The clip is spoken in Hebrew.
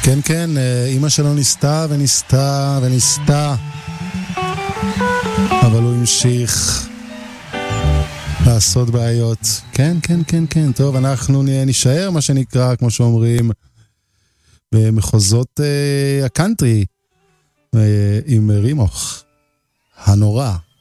כן, כן, אמא שלו ניסתה וניסתה וניסתה, אבל הוא המשיך לעשות בעיות. כן, כן, כן, כן. טוב, אנחנו נשאר, מה שנקרא, כמו שאומרים, במחוזות הקאנטרי, עם רימוך הנורא.